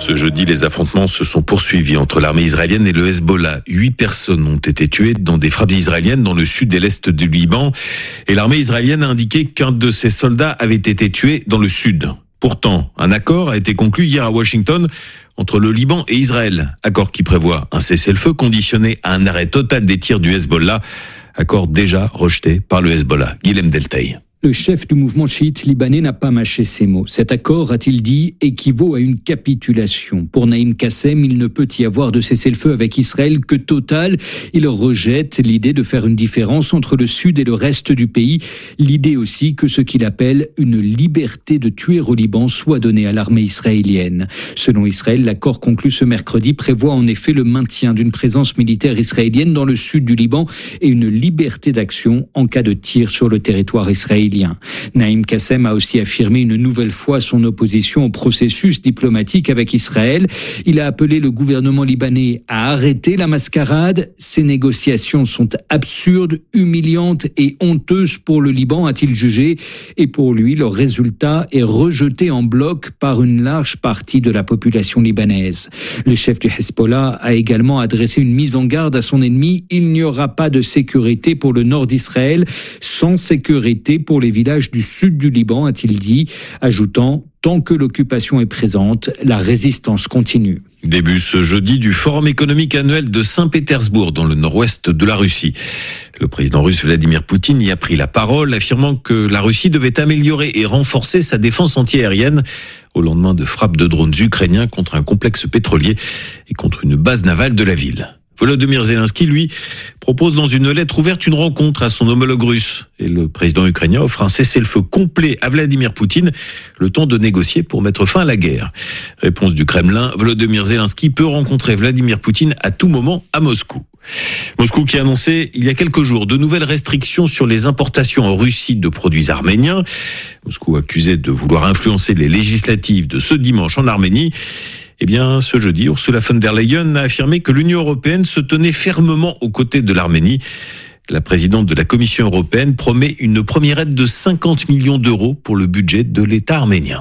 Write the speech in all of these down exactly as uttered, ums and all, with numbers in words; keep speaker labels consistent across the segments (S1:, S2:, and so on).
S1: Ce jeudi, les affrontements se sont poursuivis entre l'armée israélienne et le Hezbollah. Huit personnes ont été tuées dans des frappes israéliennes dans le sud et l'est du Liban. Et l'armée israélienne a indiqué qu'un de ses soldats avait été tué dans le sud. Pourtant, un accord a été conclu hier à Washington entre le Liban et Israël. Accord qui prévoit un cessez-le-feu conditionné à un arrêt total des tirs du Hezbollah. Accord déjà rejeté par le Hezbollah. Guilhem Delteil.
S2: Le chef du mouvement chiite libanais n'a pas mâché ses mots. Cet accord, a-t-il dit, équivaut à une capitulation. Pour Naïm Kassem, il ne peut y avoir de cessez-le-feu avec Israël que total. Il rejette l'idée de faire une différence entre le sud et le reste du pays. L'idée aussi que ce qu'il appelle une liberté de tuer au Liban soit donnée à l'armée israélienne. Selon Israël, l'accord conclu ce mercredi prévoit en effet le maintien d'une présence militaire israélienne dans le sud du Liban et une liberté d'action en cas de tir sur le territoire israélien. Naïm Kassem a aussi affirmé une nouvelle fois son opposition au processus diplomatique avec Israël. Il a appelé le gouvernement libanais à arrêter la mascarade. Ces négociations sont absurdes, humiliantes et honteuses pour le Liban, a-t-il jugé. Et pour lui, le résultat est rejeté en bloc par une large partie de la population libanaise. Le chef du Hezbollah a également adressé une mise en garde à son ennemi. Il n'y aura pas de sécurité pour le nord d'Israël sans sécurité pour les villages du sud du Liban, a-t-il dit, ajoutant « Tant que l'occupation est présente, la résistance continue ».
S1: Début ce jeudi du Forum économique annuel de Saint-Pétersbourg, dans le nord-ouest de la Russie. Le président russe Vladimir Poutine y a pris la parole, affirmant que la Russie devait améliorer et renforcer sa défense antiaérienne au lendemain de frappes de drones ukrainiens contre un complexe pétrolier et contre une base navale de la ville. Volodymyr Zelensky, lui, propose dans une lettre ouverte une rencontre à son homologue russe. Et le président ukrainien offre un cessez-le-feu complet à Vladimir Poutine, le temps de négocier pour mettre fin à la guerre. Réponse du Kremlin, Volodymyr Zelensky peut rencontrer Vladimir Poutine à tout moment à Moscou. Moscou qui a annoncé il y a quelques jours de nouvelles restrictions sur les importations en Russie de produits arméniens. Moscou accusé de vouloir influencer les législatives de ce dimanche en Arménie. Eh bien, ce jeudi, Ursula von der Leyen a affirmé que l'Union européenne se tenait fermement aux côtés de l'Arménie. La présidente de la Commission européenne promet une première aide de cinquante millions d'euros pour le budget de l'État arménien.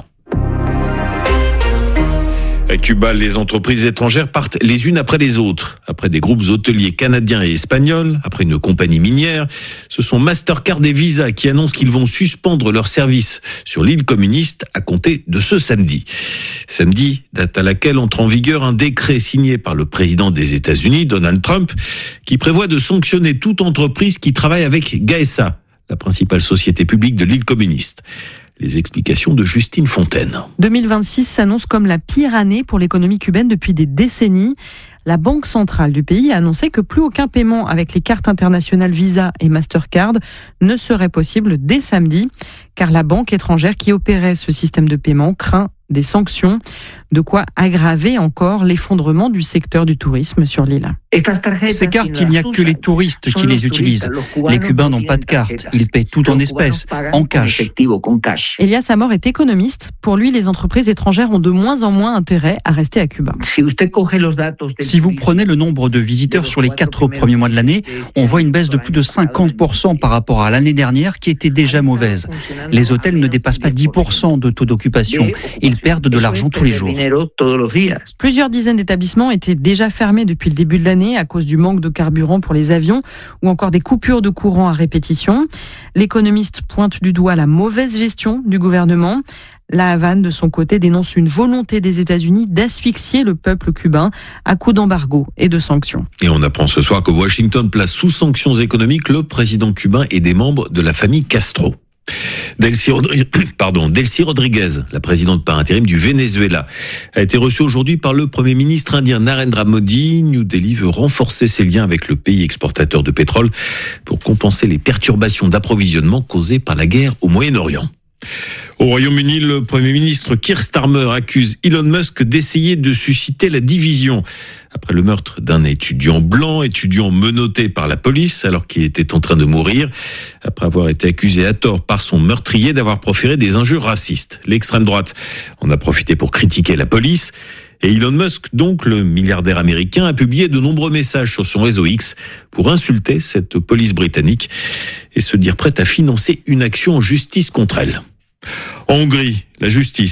S1: À Cuba, les entreprises étrangères partent les unes après les autres. Après des groupes hôteliers canadiens et espagnols, après une compagnie minière, ce sont Mastercard et Visa qui annoncent qu'ils vont suspendre leurs services sur l'île communiste à compter de ce samedi. Samedi, date à laquelle entre en vigueur un décret signé par le président des États-Unis, Donald Trump, qui prévoit de sanctionner toute entreprise qui travaille avec Gaesa, la principale société publique de l'île communiste. Les explications de Justine Fontaine.
S3: deux mille vingt-six s'annonce comme la pire année pour l'économie cubaine depuis des décennies. La Banque centrale du pays a annoncé que plus aucun paiement avec les cartes internationales Visa et Mastercard ne serait possible dès samedi, car la banque étrangère qui opérait ce système de paiement craint des sanctions, de quoi aggraver encore l'effondrement du secteur du tourisme sur l'île.
S4: Ces cartes, il n'y a que les touristes qui les utilisent. Les Cubains n'ont pas de carte, ils paient tout en espèces, en cash.
S3: Elias Amor est économiste. Pour lui, les entreprises étrangères ont de moins en moins intérêt à rester à Cuba.
S4: Si vous prenez le nombre de visiteurs sur les quatre premiers mois de l'année, on voit une baisse de plus de cinquante pour cent par rapport à l'année dernière qui était déjà mauvaise. Les hôtels ne dépassent pas dix pour cent de taux d'occupation. Ils perdent de l'argent tous les jours.
S3: Plusieurs dizaines d'établissements étaient déjà fermés depuis le début de l'année à cause du manque de carburant pour les avions ou encore des coupures de courant à répétition. L'économiste pointe du doigt la mauvaise gestion du gouvernement. La Havane, de son côté, dénonce une volonté des États-Unis d'asphyxier le peuple cubain à coups d'embargo et de sanctions.
S1: Et on apprend ce soir que Washington place sous sanctions économiques le président cubain et des membres de la famille Castro. Delcy, Rodri... Pardon, Delcy Rodriguez, la présidente par intérim du Venezuela, a été reçue aujourd'hui par le Premier ministre indien Narendra Modi. New Delhi veut renforcer ses liens avec le pays exportateur de pétrole pour compenser les perturbations d'approvisionnement causées par la guerre au Moyen-Orient. Au Royaume-Uni, le Premier ministre Keir Starmer accuse Elon Musk d'essayer de susciter la division après le meurtre d'un étudiant blanc, étudiant menotté par la police alors qu'il était en train de mourir, après avoir été accusé à tort par son meurtrier d'avoir proféré des injures racistes. L'extrême droite en a profité pour critiquer la police. Et Elon Musk, donc le milliardaire américain, a publié de nombreux messages sur son réseau X pour insulter cette police britannique et se dire prête à financer une action en justice contre elle. En Hongrie, la justice